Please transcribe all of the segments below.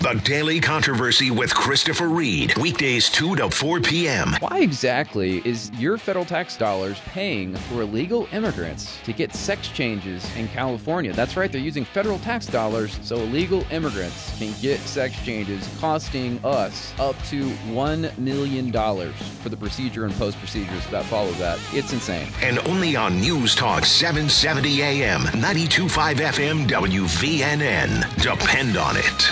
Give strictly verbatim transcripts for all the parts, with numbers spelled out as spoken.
The Daily Controversy with Christopher Reed. Weekdays two to four p.m. Why exactly is your federal tax dollars paying for illegal immigrants to get sex changes in California? That's right, they're using federal tax dollars so illegal immigrants can get sex changes, costing us up to one million dollars for the procedure and post-procedures that follow that. It's insane. And only on News Talk seven seventy A M, ninety-two point five F M, W V N N. Depend on it.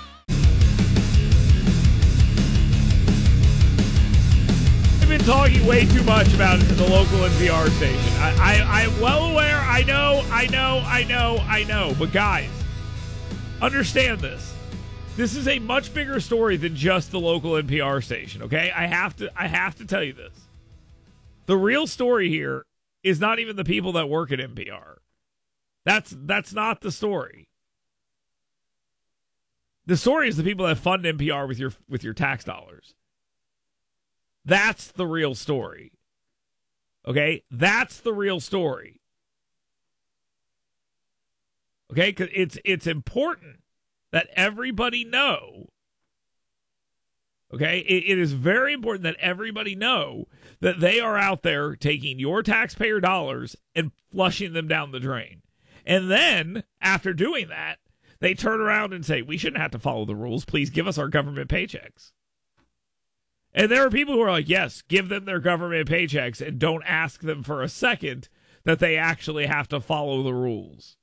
Been talking way too much about the local N P R station. I, I, I'm well aware. I know, I know, I know, I know. But guys, understand this. This is a much bigger story than just the local N P R station. Okay, I have to, I have to tell you this. The real story here is not even the people that work at N P R. That's that's not the story. The story is the people that fund N P R with your with your tax dollars. That's the real story. Okay? That's the real story. Okay? Because it's, it's important that everybody know. Okay? It, it is very important that everybody know that they are out there taking your taxpayer dollars and flushing them down the drain. And then, after doing that, they turn around and say, we shouldn't have to follow the rules. Please give us our government paychecks. And there are people who are like, yes, give them their government paychecks and don't ask them for a second that they actually have to follow the rules.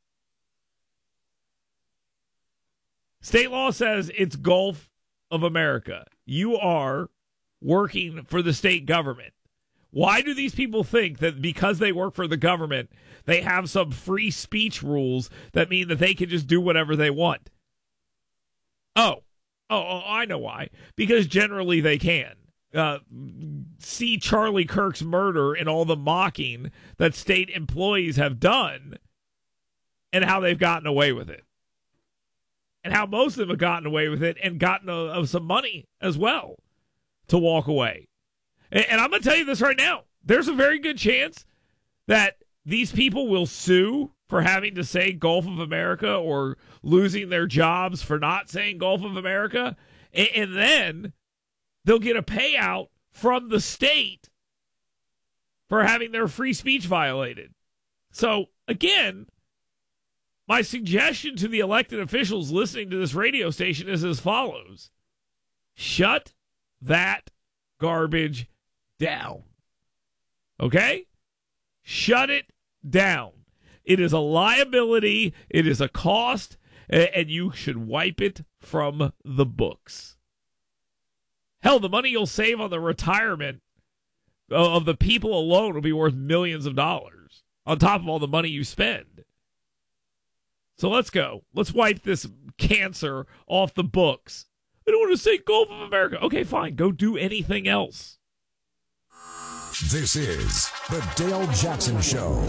State law says it's Gulf of America. You are working for the state government. Why do these people think that because they work for the government, they have some free speech rules that mean that they can just do whatever they want? Oh, oh, oh I know why. Because generally they can. Uh, see Charlie Kirk's murder and all the mocking that state employees have done and how they've gotten away with it. And how most of them have gotten away with it and gotten a, of some money as well to walk away. And, and I'm going to tell you this right now. There's a very good chance that these people will sue for having to say Gulf of America or losing their jobs for not saying Gulf of America. And, and then they'll get a payout from the state for having their free speech violated. So, again, my suggestion to the elected officials listening to this radio station is as follows. Shut that garbage down. Okay? Shut it down. It is a liability. It is a cost, and you should wipe it from the books. Hell, the money you'll save on the retirement of the people alone will be worth millions of dollars on top of all the money you spend. So let's go. Let's wipe this cancer off the books. I don't want to say Gulf of America. Okay, fine. Go do anything else. This is the Dale Jackson Show.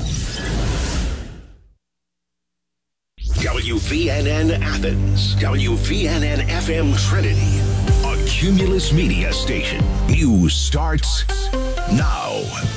W V N N Athens. W V N N F M Trinity. A Cumulus Media station. News starts now.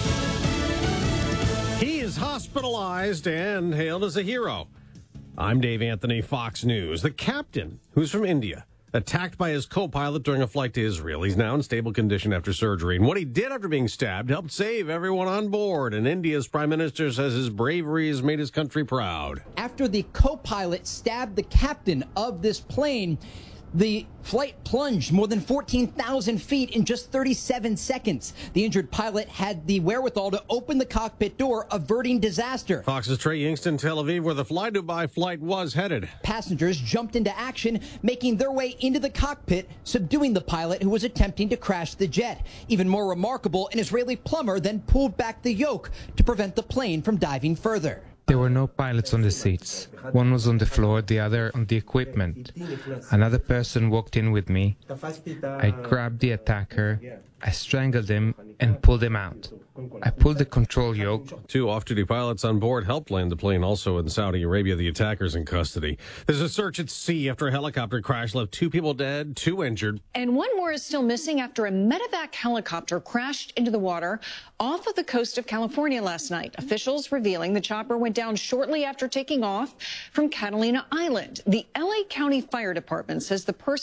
He is hospitalized and hailed as a hero. I'm Dave Anthony, Fox News. The captain, who's from India, attacked by his co-pilot during a flight to Israel. He's now in stable condition after surgery. And what he did after being stabbed helped save everyone on board. And India's prime minister says his bravery has made his country proud. After the co-pilot stabbed the captain of this plane, the flight plunged more than fourteen thousand feet in just thirty-seven seconds. The injured pilot had the wherewithal to open the cockpit door, averting disaster. Fox's Trey Yingst, Tel Aviv, where the Fly Dubai flight was headed. Passengers jumped into action, making their way into the cockpit, subduing the pilot who was attempting to crash the jet. Even more remarkable, an Israeli plumber then pulled back the yoke to prevent the plane from diving further. There were no pilots on the seats. One was on the floor, the other on the equipment. Another person walked in with me. I grabbed the attacker, I strangled him, and pulled him out. I pulled the control yoke. Two off-duty pilots on board helped land the plane. Also in Saudi Arabia, the attacker's in custody. There's a search at sea after a helicopter crash left two people dead, two injured. And one more is still missing after a medevac helicopter crashed into the water off of the coast of California last night. Officials revealing the chopper went down shortly after taking off from Catalina Island. The L A County Fire Department says the person